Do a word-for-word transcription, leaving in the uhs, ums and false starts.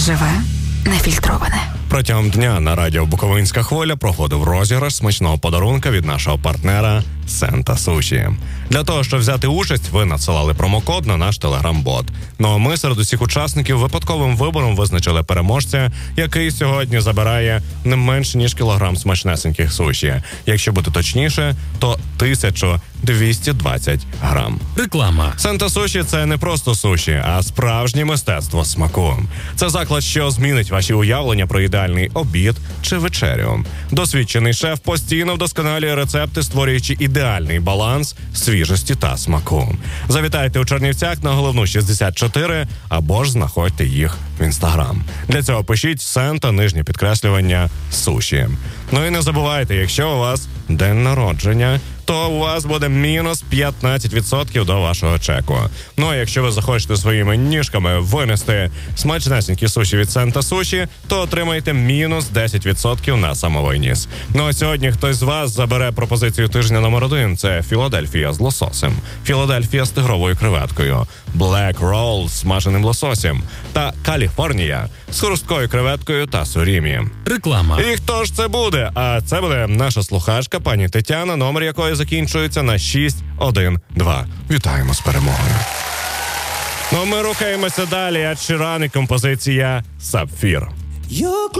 Живе, нефільтроване. Протягом дня на радіо «Буковинська хвиля» проходив розіграш смачного подарунка від нашого партнера Сента Суші. Для того, щоб взяти участь, ви надсилали промокод на наш телеграм-бот. Ну а ми серед усіх учасників випадковим вибором визначили переможця, який сьогодні забирає не менше, ніж кілограм смачнесеньких суші. Якщо бути точніше, то тисячу двісті двадцять грам. Реклама. Сента Суші – це не просто суші, а справжнє мистецтво смаку. Це заклад, що змінить ваші уявлення про ідеальний обід чи вечерю. Досвідчений шеф постійно вдосконалює рецепти, створюючи ідеальний баланс свіжості та смаку. Завітайте у Чернівцях на Головну шістдесят чотири або ж знаходьте їх в Інстаграм. Для цього пишіть Сента, нижнє підкреслювання, суші. Ну і не забувайте, якщо у вас день народження, то у вас буде мінус п'ятнадцять відсотків до вашого чеку. Ну а якщо ви захочете своїми ніжками винести смачнесенькі суші від Сента Суші, то отримаєте мінус десять відсотків на самовиніс. Ну а сьогодні хтось з вас забере пропозицію тижня номер один. Це Філадельфія з лососем, Філадельфія з тигровою креветкою, Black Roll з смаженим лососем та Каліфорнія з хрусткою креветкою та сурімі. Реклама. І хто ж це буде? А це буде наша слухачка, пані Тетяна, номер якої закінчується на шість один два. Вітаємо з перемогою. Ну, ми рухаємося далі, а Ширан і композиція «Сапфір».